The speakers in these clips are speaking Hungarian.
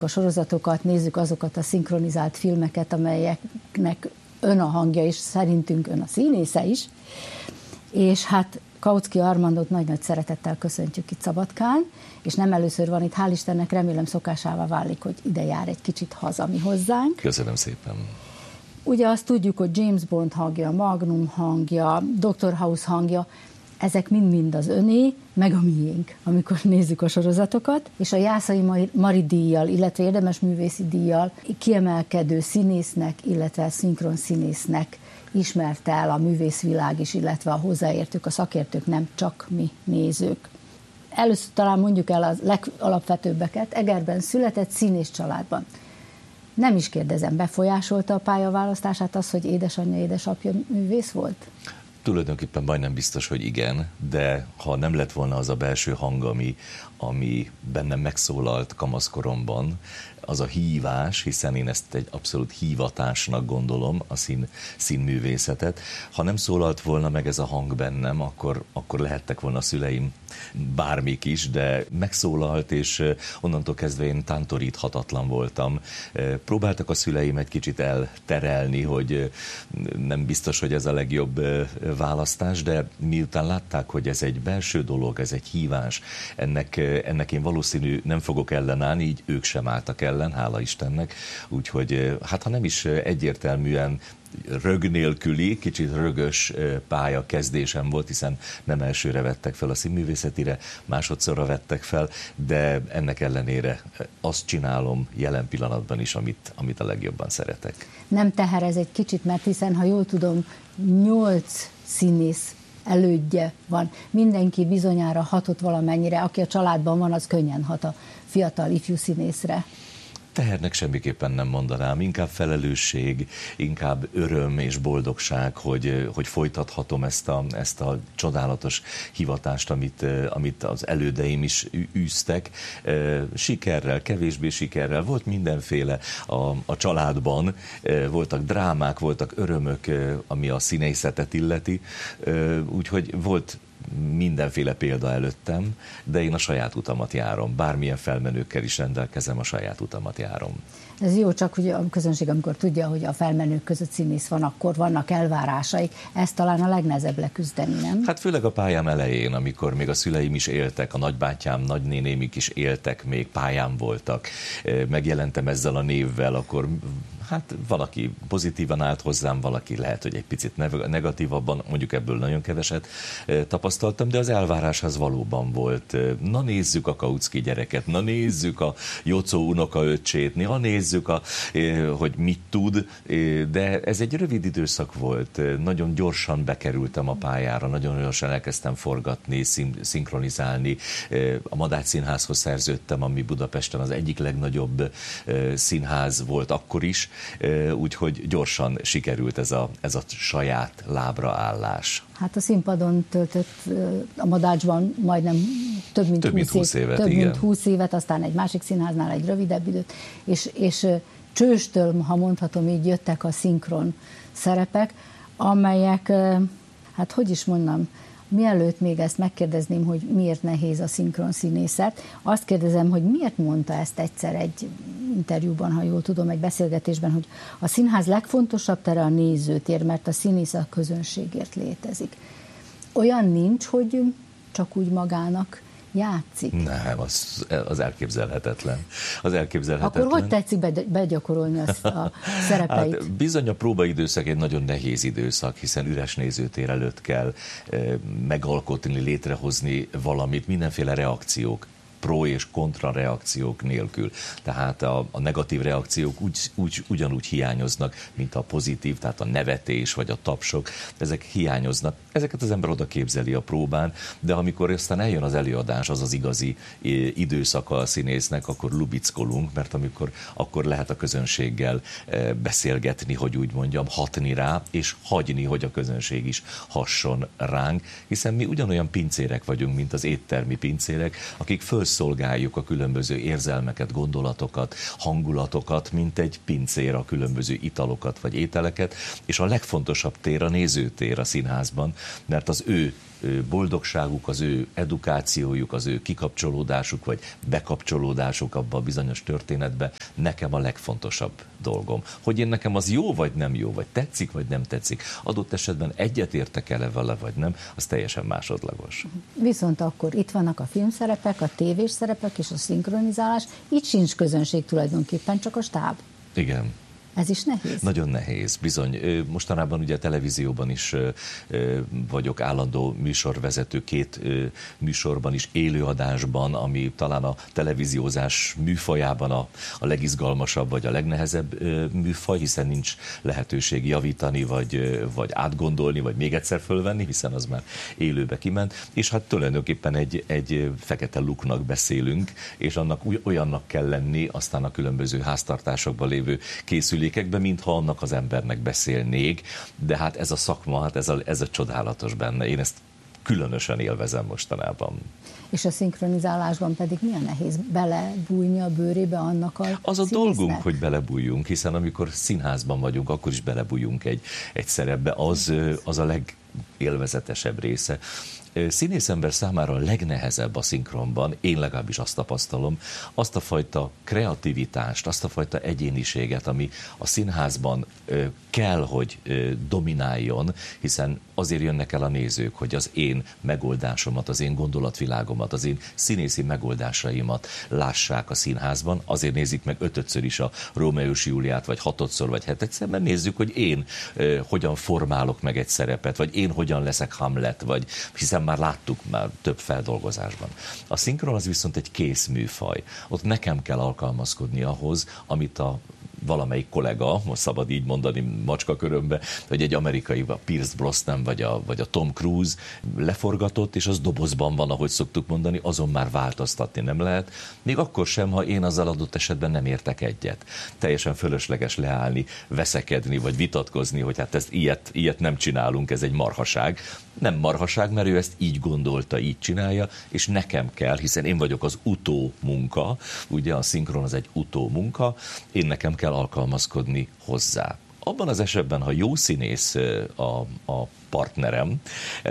a sorozatokat, nézzük azokat a szinkronizált filmeket, amelyeknek ön a hangja, és szerintünk ön a színésze is. És hát Kautsky Armandot nagy-nagy szeretettel köszöntjük itt Szabadkán, és nem először van itt, hál' Istennek, remélem szokásává válik, hogy ide jár egy kicsit haza mi hozzánk. Köszönöm szépen. Ugye azt tudjuk, hogy James Bond hangja, Magnum hangja, Dr. House hangja, ezek mind-mind az öné, meg a miénk, amikor nézzük a sorozatokat, és a Jászai Mari díjjal, illetve érdemes művészi díjjal kiemelkedő színésznek, illetve szinkron színésznek ismerte el a művészvilág is, illetve a hozzáértők, a szakértők, nem csak mi nézők. Először talán mondjuk el a legalapvetőbbeket. Egerben született, színész családban. Nem is kérdezem, befolyásolta a pályaválasztását az, hogy édesanyja, édesapja művész volt? Tulajdonképpen majdnem biztos, hogy igen, de ha nem lett volna az a belső hang, ami bennem megszólalt kamaszkoromban, az a hívás, hiszen én ezt egy abszolút hívatásnak gondolom, a színművészetet. Ha nem szólalt volna meg ez a hang bennem, akkor lehettek volna a szüleim bármik is, de megszólalt, és onnantól kezdve én tántoríthatatlan voltam. Próbáltak a szüleim egy kicsit elterelni, hogy nem biztos, hogy ez a legjobb választás, de miután látták, hogy ez egy belső dolog, ez egy hívás, ennek én valószínű nem fogok ellenállni, így ők sem álltak ellen, hála Istennek. Úgyhogy hát ha nem is egyértelműen rög nélküli, kicsit rögös pálya kezdésem volt, hiszen nem elsőre vettek fel a színművészetire, másodszorra vettek fel, de ennek ellenére azt csinálom jelen pillanatban is, amit a legjobban szeretek. Nem teher ez egy kicsit, mert hiszen, ha jól tudom, 8 színész elődje van. Mindenki bizonyára hatott valamennyire, aki a családban van, az könnyen hat a fiatal ifjú színészre. Tehernek semmiképpen nem mondanám, inkább felelősség, inkább öröm és boldogság, hogy folytathatom ezt a csodálatos hivatást, amit az elődeim is űztek. Sikerrel, kevésbé sikerrel, volt mindenféle a családban, voltak drámák, voltak örömök, ami a színészetet illeti, úgyhogy volt mindenféle példa előttem, de én a saját utamat járom. Bármilyen felmenőkkel is rendelkezem, a saját utamat járom. Ez jó, csak hogy a közönség, amikor tudja, hogy a felmenők között színész van, akkor vannak elvárásaik. Ez talán a legnehezebb leküzdeni, nem? Hát főleg a pályám elején, amikor még a szüleim is éltek, a nagybátyám, nagynénémik is éltek, még pályán voltak. Megjelentem ezzel a névvel, akkor hát valaki pozitívan állt hozzám, valaki lehet, hogy egy picit negatívabban, mondjuk ebből nagyon keveset tapasztaltam, de az elvárás az valóban volt. Na nézzük a Kautsky gyereket, na nézzük a Jocó unokaöccsét, na nézzük, hogy mit tud, de ez egy rövid időszak volt. Nagyon gyorsan bekerültem a pályára, nagyon gyorsan elkezdtem forgatni, szinkronizálni. A Madács Színházhoz szerződtem, ami Budapesten az egyik legnagyobb színház volt akkor is, úgyhogy gyorsan sikerült ez a saját lábra állás. Hát a színpadon töltött a Madácsban majdnem több mint 20 évet, aztán egy másik színháznál egy rövidebb időt, és csőstől, ha mondhatom így, jöttek a szinkron szerepek, amelyek, hát hogy is mondjam, mielőtt még ezt megkérdezném, hogy miért nehéz a szinkron színészet, azt kérdezem, hogy miért mondta ezt egyszer egy interjúban, ha jól tudom, egy beszélgetésben, hogy a színház legfontosabb tere a nézőtér, mert a színész a közönségért létezik. Olyan nincs, hogy csak úgy magának játszik? Nem, az elképzelhetetlen. Az elképzelhetetlen. Akkor hogy tetszik begyakorolni a szerepeit? Hát bizony a próbaidőszak egy nagyon nehéz időszak, hiszen üres nézőtér előtt kell megalkotni, létrehozni valamit, mindenféle reakciók, pro és kontra reakciók nélkül. Tehát a negatív reakciók ugyanúgy hiányoznak, mint a pozitív, tehát a nevetés vagy a tapsok, ezek hiányoznak. Ezeket az ember oda képzeli a próbán, de amikor aztán eljön az előadás, az igazi időszaka a színésznek, akkor lubickolunk, mert akkor lehet a közönséggel beszélgetni, hogy úgy mondjam, hatni rá, és hagyni, hogy a közönség is hasson ránk, hiszen mi ugyanolyan pincérek vagyunk, mint az éttermi pincérek, akik szolgáljuk a különböző érzelmeket, gondolatokat, hangulatokat, mint egy pincér a különböző italokat vagy ételeket, és a legfontosabb tér a nézőtér a színházban, mert az ő boldogságuk, az ő edukációjuk, az ő kikapcsolódásuk, vagy bekapcsolódásuk abba a bizonyos történetbe nekem a legfontosabb dolgom. Hogy én nekem az jó, vagy nem jó, vagy tetszik, vagy nem tetszik. Adott esetben egyetértek el vele, vagy nem, az teljesen másodlagos. Viszont akkor itt vannak a filmszerepek, a tévés szerepek és a szinkronizálás. Itt sincs közönség tulajdonképpen, csak a stáb. Igen. Ez is nehéz? Nagyon nehéz, bizony. Mostanában ugye televízióban is vagyok állandó műsorvezető, 2 műsorban is, élőadásban, ami talán a televíziózás műfajában a legizgalmasabb, vagy a legnehezebb műfaj, hiszen nincs lehetőség javítani, vagy átgondolni, vagy még egyszer fölvenni, hiszen az már élőbe kiment, és hát tulajdonképpen egy fekete luknak beszélünk, és annak olyannak kell lenni, aztán a különböző háztartásokban lévő készülékekben, mintha annak az embernek beszélnék, de hát ez a szakma, hát ez a csodálatos benne. Én ezt különösen élvezem mostanában. És a szinkronizálásban pedig mi a nehéz? Belebújni a bőrébe annak a Az a színésznek? dolgunk, hogy belebújjunk, hiszen amikor színházban vagyunk, akkor is belebújunk egy szerepbe. Az a legélvezetesebb része. Színészember számára a legnehezebb a szinkronban, én legalábbis azt tapasztalom, azt a fajta kreativitást, azt a fajta egyéniséget, ami a színházban kell, hogy domináljon, hiszen azért jönnek el a nézők, hogy az én megoldásomat, az én gondolatvilágomat, az én színészi megoldásaimat lássák a színházban, azért nézik meg 5-ször is a Rómeó és Júliát, vagy 6-szor, vagy 7-szer, mert nézzük, hogy én hogyan formálok meg egy szerepet, vagy én hogyan leszek Hamlet, vagy hiszen már láttuk már több feldolgozásban. A szinkron az viszont egy kész műfaj. Ott nekem kell alkalmazkodni ahhoz, amit a valamelyik kollega, most szabad így mondani macskakörömbe, hogy egy amerikai, a Pierce Brosnan vagy a Tom Cruise leforgatott, és az dobozban van, ahogy szoktuk mondani, azon már változtatni nem lehet. Még akkor sem, ha én azzal adott esetben nem értek egyet. Teljesen fölösleges leállni, veszekedni, vagy vitatkozni, hogy hát ezt ilyet nem csinálunk, ez egy marhaság. Nem marhaság, mert ő ezt így gondolta, így csinálja, és nekem kell, hiszen én vagyok az utómunka, ugye a szinkron az egy utómunka, én nekem kell alkalmazkodni hozzá. Abban az esetben, ha jó színész a partnerem,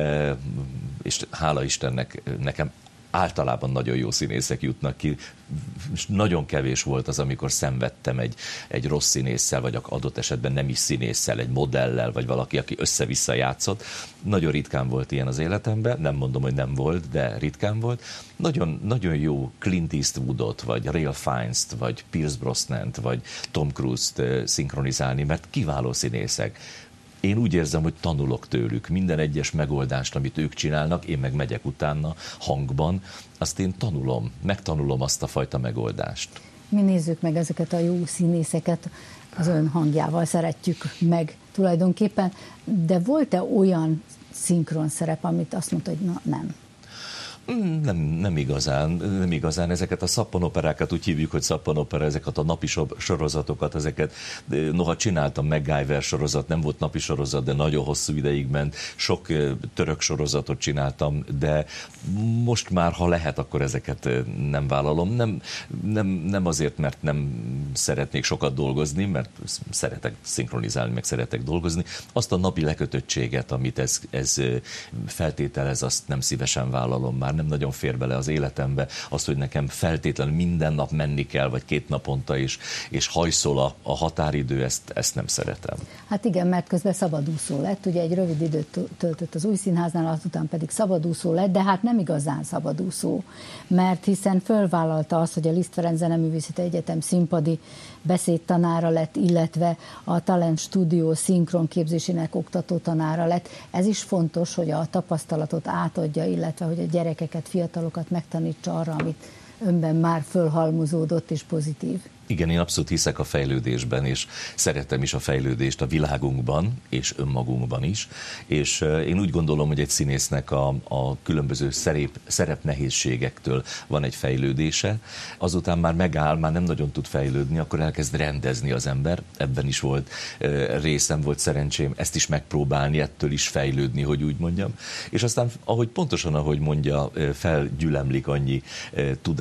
és hála Istennek nekem általában nagyon jó színészek jutnak ki, és nagyon kevés volt az, amikor szenvedtem egy rossz színésszel, vagy adott esetben nem is színésszel, egy modellel, vagy valaki, aki össze-vissza játszott. Nagyon ritkán volt ilyen az életemben, nem mondom, hogy nem volt, de ritkán volt. Nagyon, nagyon jó Clint Eastwoodot, vagy Ralph Fiennes-t, vagy Pierce Brosnant, vagy Tom Cruise-t szinkronizálni, mert kiváló színészek. Én úgy érzem, hogy tanulok tőlük. Minden egyes megoldást, amit ők csinálnak, én meg megyek utána hangban, azt én megtanulom azt a fajta megoldást. Mi nézzük meg ezeket a jó színészeket, az ön hangjával szeretjük meg tulajdonképpen, de volt-e olyan szinkron szerep, amit azt mondta, hogy na nem? Nem igazán. Ezeket a szappanoperákat úgy hívjuk, hogy szappanopera, ezeket a napi sorozatokat, ezeket, noha csináltam MacGyver sorozat, nem volt napi sorozat, de nagyon hosszú ideig ment, sok török sorozatot csináltam, de most már, ha lehet, akkor ezeket nem vállalom. Nem azért, mert nem szeretnék sokat dolgozni, mert szeretek szinkronizálni, meg szeretek dolgozni. Azt a napi lekötöttséget, amit ez feltételez, azt nem szívesen vállalom már. Nem nagyon fér bele az életembe, azt, hogy nekem feltétlenül minden nap menni kell, vagy 2 naponta is, és hajszol a határidő, ezt nem szeretem. Hát igen, mert közben szabadúszó lett, ugye egy rövid időt töltött az Új Színháznál, azután pedig szabadúszó lett, de hát nem igazán szabadúszó, mert hiszen fölvállalta azt, hogy a Liszt Ferenc Zeneművészeti Egyetem színpadi beszédtanára lett, illetve a Talent Studio szinkronképzésének oktatótanára lett. Ez is fontos, hogy a tapasztalatot átadja, illetve hogy a gyerekeket, fiatalokat megtanítsa arra, amit önben már fölhalmozódott és pozitív. Igen, én abszolút hiszek a fejlődésben, és szeretem is a fejlődést a világunkban, és önmagunkban is, és én úgy gondolom, hogy egy színésznek a különböző szerepnehézségektől van egy fejlődése, azután már megáll, már nem nagyon tud fejlődni, akkor elkezd rendezni az ember, ebben is volt részem, volt szerencsém ezt is megpróbálni, ettől is fejlődni, hogy úgy mondjam, és aztán, ahogy mondja, felgyülemlik annyi tudás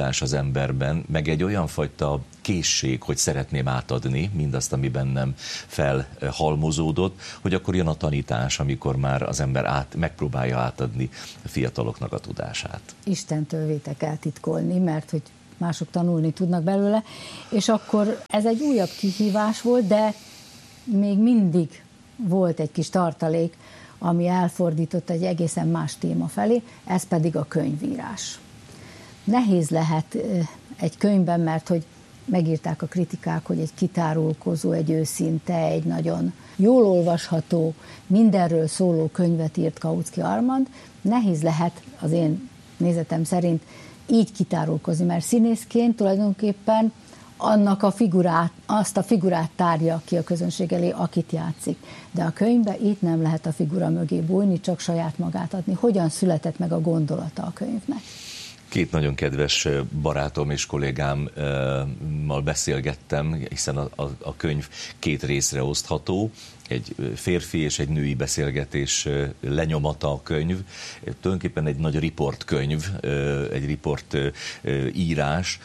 tanítás az emberben, meg egy olyan fajta készség, hogy szeretném átadni mindazt, ami bennem felhalmozódott, hogy akkor jön a tanítás, amikor már az ember megpróbálja átadni a fiataloknak a tudását. Istentől vétek eltitkolni, mert hogy mások tanulni tudnak belőle, és akkor ez egy újabb kihívás volt, de még mindig volt egy kis tartalék, ami elfordított egy egészen más téma felé, ez pedig a könyvírás. Nehéz lehet egy könyvben, mert hogy megírták a kritikák, hogy egy kitárulkozó, egy őszinte, egy nagyon jól olvasható, mindenről szóló könyvet írt Kautsky Armand. Nehéz lehet az én nézetem szerint így kitárulkozni, mert színészként tulajdonképpen azt a figurát tárja ki a közönség elé, akit játszik. De a könyvben itt nem lehet a figura mögé bújni, csak saját magát adni. Hogyan született meg a gondolata a könyvnek? Két nagyon kedves barátom és kollégámmal beszélgettem, hiszen a könyv két részre osztható. Egy férfi és egy női beszélgetés lenyomata a könyv. Tulajdonképpen egy nagy riportkönyv, egy riport írás,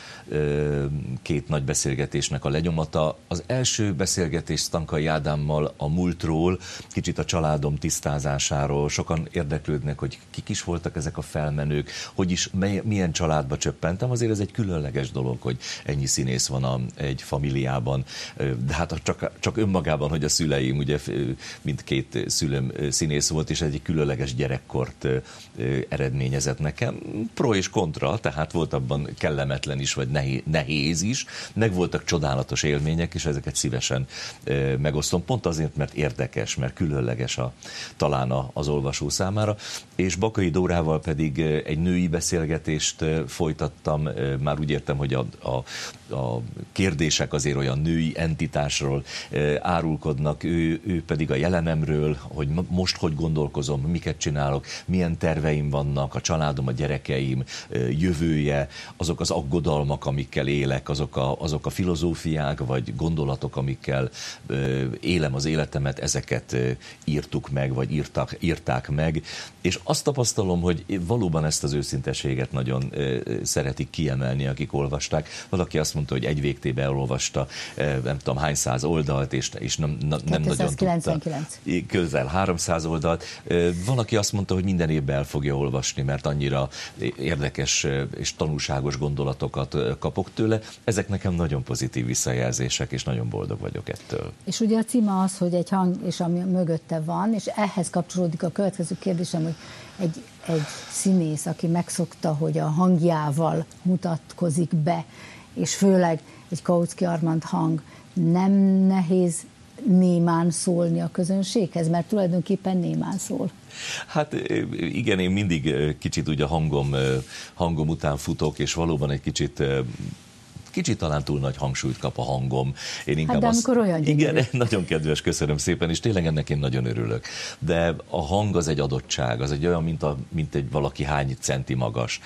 két nagy beszélgetésnek a lenyomata. Az első beszélgetés Stankai Ádámmal a múltról, kicsit a családom tisztázásáról. Sokan érdeklődnek, hogy kik is voltak ezek a felmenők, hogy is, milyen családba csöppentem. Azért ez egy különleges dolog, hogy ennyi színész van egy familiában. De hát csak önmagában, hogy a szüleim, ugye mindkét szülőm színész volt, és egy különleges gyerekkort eredményezett nekem. Pro és kontra, tehát volt abban kellemetlen is, vagy nehéz is, meg voltak csodálatos élmények, és ezeket szívesen megosztom. Pont azért, mert érdekes, mert különleges talán az olvasó számára. És Bakai Dórával pedig egy női beszélgetést folytattam. Már úgy értem, hogy a kérdések azért olyan női entitásról árulkodnak, ő pedig a jelenemről, hogy most hogy gondolkozom, miket csinálok, milyen terveim vannak, a családom, a gyerekeim jövője, azok az aggodalmak, amikkel élek, azok a filozófiák vagy gondolatok, amikkel élem az életemet, ezeket írtuk meg, vagy írták meg, és azt tapasztalom, hogy valóban ezt az őszintességet nagyon szeretik kiemelni, akik olvasták. Valaki azt mondta, hogy egy végtébe elolvasta nem tudom hány száz oldalt, és nem nagyon tudta. Közel 300 oldalt. Valaki azt mondta, hogy minden évben el fogja olvasni, mert annyira érdekes és tanulságos gondolatokat kapok tőle. Ezek nekem nagyon pozitív visszajelzések, és nagyon boldog vagyok ettől. És ugye a címe az, hogy egy hang, és ami mögötte van, és ehhez kapcsolódik a következő kérdésem, hogy egy színész, aki megszokta, hogy a hangjával mutatkozik be, és főleg egy Kautsky Armand hang, nem nehéz némán szólni a közönséghez, mert tulajdonképpen némán szól. Hát igen, én mindig kicsit ugye hangom után futok, és valóban egy kicsit talán túl nagy hangsúlyt kap a hangom. Én inkább de amikor olyan gyönyörű. Igen, nagyon kedves, köszönöm szépen, és tényleg ennek én nagyon örülök. De a hang az egy adottság, az egy olyan, mint egy valaki hány centi magas.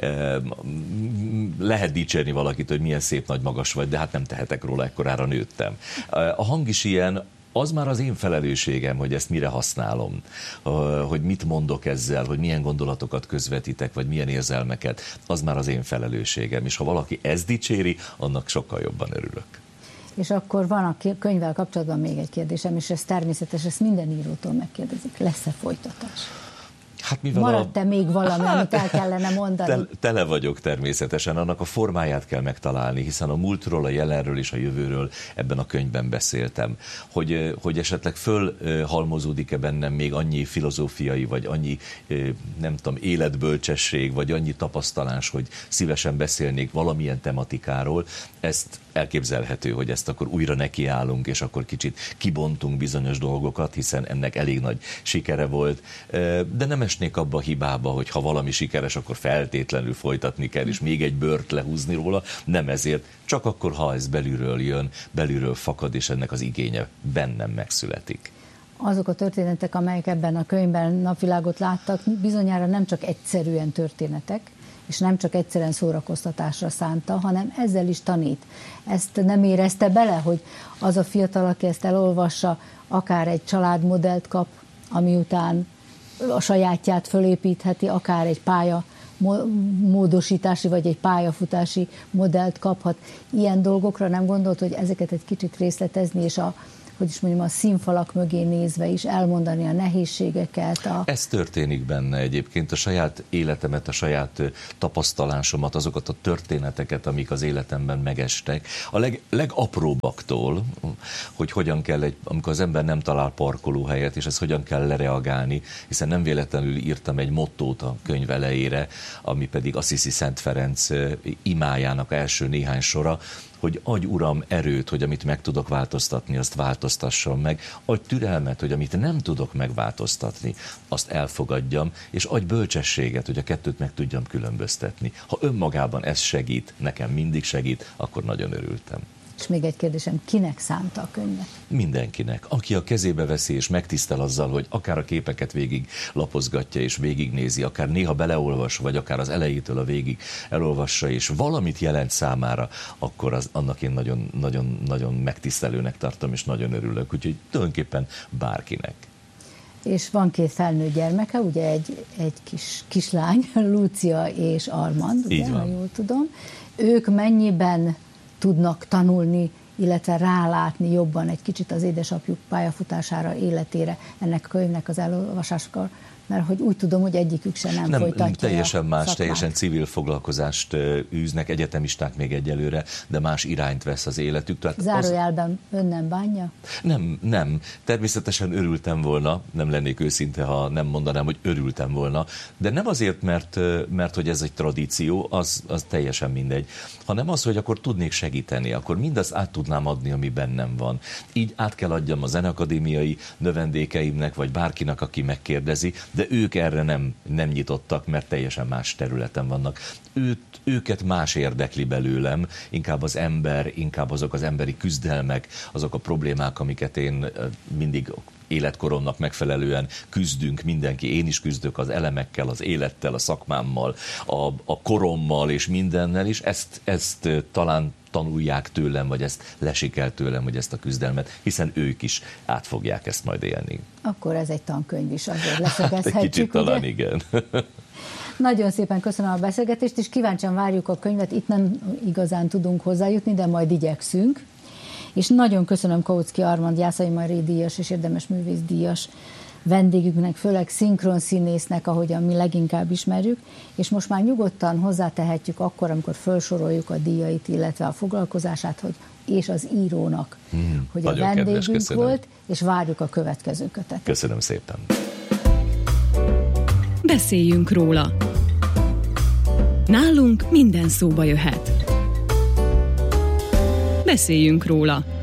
Lehet dicsérni valakit, hogy milyen szép nagy magas vagy, de hát nem tehetek róla, ekkorára nőttem. A hang is ilyen, az már az én felelősségem, hogy ezt mire használom, hogy mit mondok ezzel, hogy milyen gondolatokat közvetítek, vagy milyen érzelmeket, az már az én felelősségem. És ha valaki ezt dicséri, annak sokkal jobban örülök. És akkor van a könyvvel kapcsolatban még egy kérdésem, és ez természetes, ezt minden írótól megkérdezik. Lesz-e folytatás? Hát maradt-e még valami, amit el kellene mondani? Tele vagyok természetesen, annak a formáját kell megtalálni, hiszen a múltról, a jelenről és a jövőről ebben a könyvben beszéltem. Hogy esetleg fölhalmozódik-e bennem még annyi filozófiai, vagy annyi, nem tudom, életbölcsesség, vagy annyi tapasztalás, hogy szívesen beszélnék valamilyen tematikáról, ezt elképzelhető, hogy ezt akkor újra nekiállunk, és akkor kicsit kibontunk bizonyos dolgokat, hiszen ennek elég nagy sikere volt. De nem esnék abba a hibába, hogy ha valami sikeres, akkor feltétlenül folytatni kell, és még egy bört lehúzni róla. Nem ezért, csak akkor, ha ez belülről jön, belülről fakad, és ennek az igénye bennem megszületik. Azok a történetek, amelyek ebben a könyvben napvilágot láttak, bizonyára nem csak egyszerűen történetek, és nem csak egyszerűen szórakoztatásra szánta, hanem ezzel is tanít. Ezt nem érezte bele, hogy az a fiatal, aki ezt elolvassa, akár egy családmodellt kap, ami után a sajátját fölépítheti, akár egy módosítási vagy egy pályafutási modellt kaphat. Ilyen dolgokra nem gondolt, hogy ezeket egy kicsit részletezni, és a színfalak mögé nézve is elmondani a nehézségeket. Ez történik benne egyébként, a saját életemet, a saját tapasztalásomat, azokat a történeteket, amik az életemben megestek, a legapróbbaktól, hogy hogyan kell, amikor az ember nem talál parkolóhelyet, és ezt hogyan kell lereagálni, hiszen nem véletlenül írtam egy mottót a könyv elejére, ami pedig Assisi Szent Ferenc imájának első néhány sora, hogy adj Uram erőt, hogy amit meg tudok változtatni, azt változtassam meg. Adj türelmet, hogy amit nem tudok megváltoztatni, azt elfogadjam, és adj bölcsességet, hogy a kettőt meg tudjam különböztetni. Ha önmagában ez segít, nekem mindig segít, akkor nagyon örültem. És még egy kérdésem, kinek szánta a könyvet? Mindenkinek. Aki a kezébe veszi és megtisztel azzal, hogy akár a képeket végig lapozgatja és végignézi, akár néha beleolvas, vagy akár az elejétől a végig elolvassa, és valamit jelent számára, akkor annak én nagyon megtisztelőnek tartom, és nagyon örülök. Úgyhogy tulajdonképpen bárkinek. És van 2 felnőtt gyermeke, ugye egy kislány, Lúcia és Armand, ugye, ha jól tudom. Ők mennyiben tudnak tanulni, illetve rálátni jobban egy kicsit az édesapjuk pályafutására, életére ennek a könyvnek az elolvasásakor, mert hogy úgy tudom, hogy egyikük se nem folytatja teljesen más, szakmát. Teljesen civil foglalkozást űznek, egyetemisták még egyelőre, de más irányt vesz az életük. Tehát zárójelben ön nem bánja? Nem. Természetesen örültem volna, nem lennék őszinte, ha nem mondanám, hogy örültem volna, de nem azért, mert hogy ez egy tradíció, az teljesen mindegy, hanem az, hogy akkor tudnék segíteni, akkor mindazt át tudnám adni, ami bennem van. Így át kell adjam a zeneakadémiai növendékeimnek, vagy bárkinek, aki megkérdezi, de ők erre nem nyitottak, mert teljesen más területen vannak. Őket más érdekli belőlem, inkább az ember, inkább azok az emberi küzdelmek, azok a problémák, amiket én mindig életkoromnak megfelelően küzdünk, mindenki, én is küzdök az elemekkel, az élettel, a szakmámmal, a korommal és mindennel is, ezt talán tanulják tőlem, vagy ezt lesik el tőlem, hogy ezt a küzdelmet, hiszen ők is át fogják ezt majd élni. Akkor ez egy tankönyv is, azért leszögezhetjük. Egy kicsit talán igen. Nagyon szépen köszönöm a beszélgetést, és kíváncsian várjuk a könyvet. Itt nem igazán tudunk hozzájutni, de majd igyekszünk. És nagyon köszönöm Kautsky Armand, Jászai Mari díjas és érdemes művész díjas vendégünknek, főleg szinkronszínésznek, ahogyan mi leginkább ismerjük, és most már nyugodtan hozzátehetjük akkor, amikor felsoroljuk a díjait, illetve a foglalkozását, és az írónak, hogy a vendégünk volt, és várjuk a következő kötetet. Köszönöm szépen. Beszéljünk róla. Nálunk minden szóba jöhet. Beszéljünk róla.